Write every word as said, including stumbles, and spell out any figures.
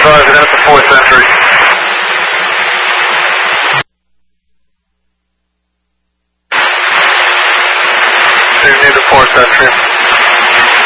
advise it at the fourth entry. They need the fourth entry.